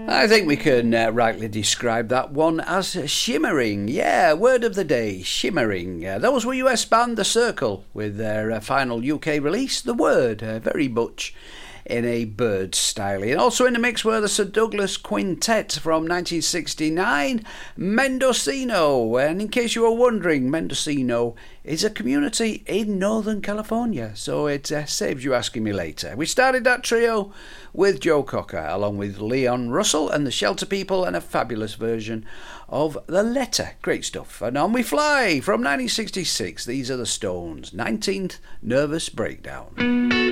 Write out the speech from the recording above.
I think we can rightly describe that one as shimmering. Yeah, word of the day, shimmering. Those were US band The Circle with their final UK release, The Word, very much in a Bird style. And also in the mix were the Sir Douglas Quintet from 1969, Mendocino. And in case you were wondering, Mendocino is a community in Northern California, so it saves you asking me later. We started that trio with Joe Cocker, along with Leon Russell and the Shelter People, and a fabulous version of The Letter. Great stuff. And on we fly from 1966. These are the Stones, 19th Nervous Breakdown.